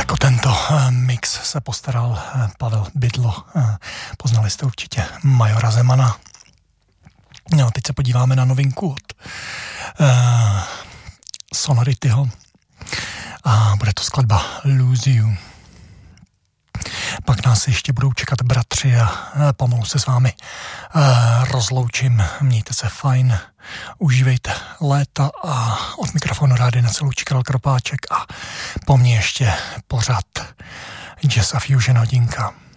Tak o tento mix se postaral Pavel Bydlo. Poznali jste určitě Majora Zemana. No, teď se podíváme na novinku od Sonorityho. A bude to skladba Lose You. Pak nás ještě budou čekat bratři a pomalu se s vámi rozloučím. Mějte se fajn, užívejte léta a od mikrofonu Rádia na celou Karel Kropáček a po mně ještě pořad Jazz a Fusion hodinka.